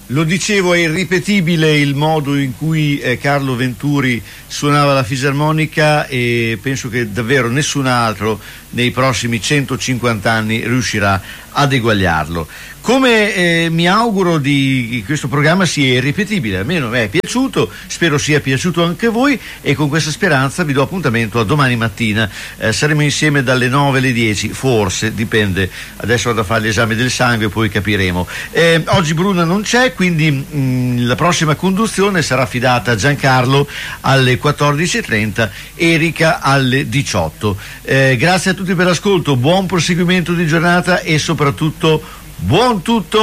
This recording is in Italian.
Lo dicevo, è irripetibile il modo in cui Carlo Venturi suonava la fisarmonica, e penso che davvero nessun altro nei prossimi 150 anni riuscirà ad eguagliarlo. Come mi auguro di questo programma sia irripetibile, almeno a me è piaciuto, spero sia piaciuto anche a voi, e con questa speranza vi do appuntamento a domani mattina. Saremo insieme dalle 9 alle 10, forse, dipende, adesso vado a fare l'esame del sangue e poi capiremo. Oggi Bruna non c'è, quindi la prossima conduzione sarà affidata a Giancarlo alle 14.30, Erika alle 18. Grazie a tutti per l'ascolto, buon proseguimento di giornata e soprattutto buon tutto.